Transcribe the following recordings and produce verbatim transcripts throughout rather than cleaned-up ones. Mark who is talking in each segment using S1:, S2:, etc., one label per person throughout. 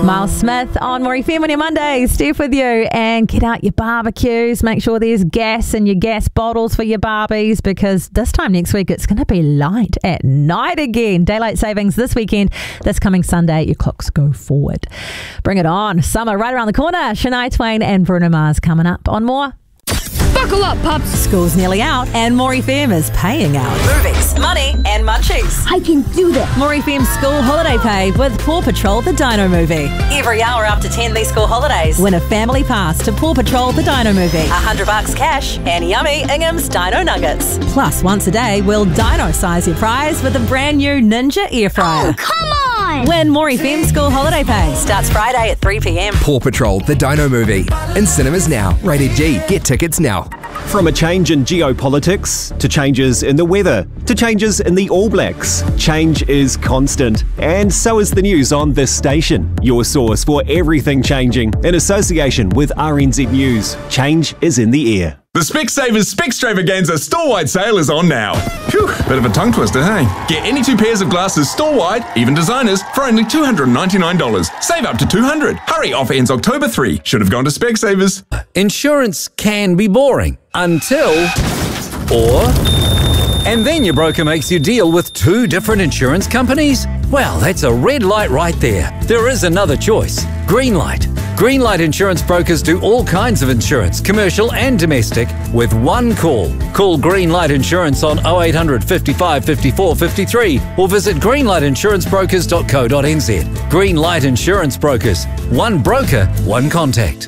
S1: Miles Smith on More F M on your Monday. Steph with you, and get out your barbecues. Make sure there's gas in your gas bottles for your barbies, because this time next week it's going to be light at night again. Daylight savings this weekend. This coming Sunday, your clocks go forward. Bring it on. Summer right around the corner. Shania Twain and Bruno Mars coming up on More.
S2: Buckle up, pups.
S1: School's nearly out, and More F M is paying out. Movies, money, and munchies.
S2: I can do that.
S1: More F M School Holiday Pay with Paw Patrol the Dino Movie. Every hour after ten these school holidays, win a family pass to Paw Patrol the Dino Movie. A hundred bucks cash and yummy Ingham's Dino Nuggets. Plus, once a day, we'll dino-size your prize with a brand new Ninja Air Fryer.
S2: Oh, come on!
S1: Win More F M School Holiday Pay. Starts Friday at three p.m.
S3: Paw Patrol the Dino Movie. In cinemas now. Rated G. Get tickets now.
S4: From a change in geopolitics, to changes in the weather, to changes in the All Blacks, change is constant. And so is the news on this station. Your source for everything changing, in association with R N Z News. Change is in the air.
S5: The Specsavers Specstravaganza store-wide sale is on now. Phew, bit of a tongue twister, hey? Get any two pairs of glasses store-wide, even designers, for only two hundred ninety-nine dollars. Save up to two hundred dollars. Hurry, offer ends October third. Should have gone to Specsavers.
S6: Insurance can be boring until, or, and then your broker makes you deal with two different insurance companies? Well, that's a red light right there. There is another choice. Greenlight. Greenlight Insurance Brokers do all kinds of insurance, commercial and domestic, with one call. Call Greenlight Insurance on oh eight hundred, fifty-five, fifty-four, fifty-three or visit greenlight insurance brokers dot co dot n z. Greenlight Insurance Brokers. One broker, one contact.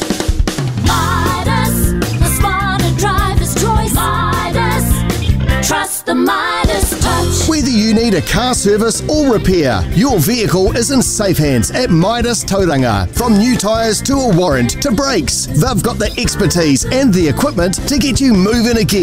S7: Midas, the smarter driver's choice. Midas, trust the Midas touch.
S8: Whether you need a car service or repair, your vehicle is in safe hands at Midas Tauranga. From new tyres to a warrant to brakes, they've got the expertise and the equipment to get you moving again.